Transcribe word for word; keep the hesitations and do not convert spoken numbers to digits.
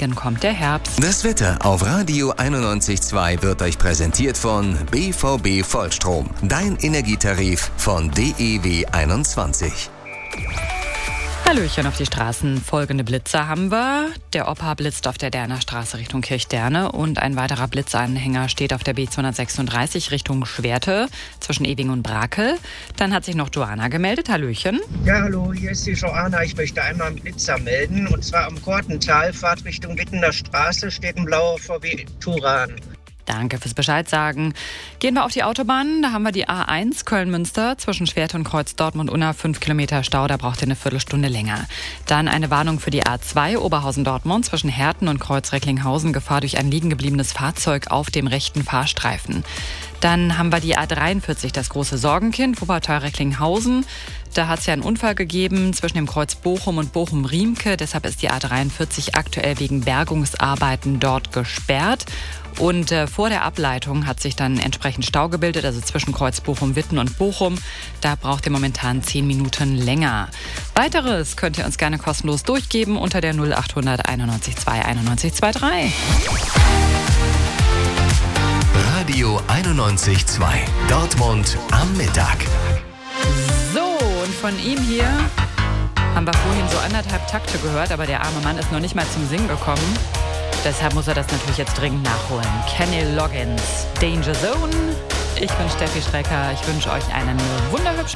Regen kommt der Herbst. Das Wetter auf Radio einundneunzig Komma zwei wird euch präsentiert von B V B Vollstrom. Dein Energietarif von D E W einundzwanzig. Hallöchen auf die Straßen. Folgende Blitzer haben wir. Der Opa blitzt auf der Derner Straße Richtung Kirchderne und ein weiterer Blitzanhänger steht auf der B zweihundertsechsunddreißig Richtung Schwerte zwischen Ewing und Brakel. Dann hat sich noch Joanna gemeldet. Hallöchen. Ja, hallo, hier ist die Joanna. Ich möchte einmal einen Blitzer melden. Und zwar am Kortental, Fahrt Richtung Wittener Straße, steht ein blauer V W Touran. Danke fürs Bescheid sagen. Gehen wir auf die Autobahn. Da haben wir die A eins Köln-Münster zwischen Schwerte und Kreuz Dortmund-Unna. Fünf Kilometer Stau, da braucht ihr eine Viertelstunde länger. Dann eine Warnung für die A zwei Oberhausen-Dortmund zwischen Herten und Kreuz Recklinghausen. Gefahr durch ein liegen gebliebenes Fahrzeug auf dem rechten Fahrstreifen. Dann haben wir die A dreiundvierzig, das große Sorgenkind, Wuppertal-Recklinghausen. Da hat es ja einen Unfall gegeben zwischen dem Kreuz Bochum und Bochum-Riemke. Deshalb ist die A dreiundvierzig aktuell wegen Bergungsarbeiten dort gesperrt. Und äh, vor der Ableitung hat sich dann entsprechend Stau gebildet, also zwischen Kreuz Bochum-Witten und Bochum. Da braucht ihr momentan zehn Minuten länger. Weiteres könnt ihr uns gerne kostenlos durchgeben unter der null achthundert einundneunzig zwei einundneunzig zweiunddreißig. Radio einundneunzig Komma zwei. Dortmund am Mittag. So, und von ihm hier haben wir vorhin so anderthalb Takte gehört, aber der arme Mann ist noch nicht mal zum Singen gekommen. Deshalb muss er das natürlich jetzt dringend nachholen. Kenny Loggins, Danger Zone. Ich bin Steffi Strecker. Ich wünsche euch einen wunderhübschen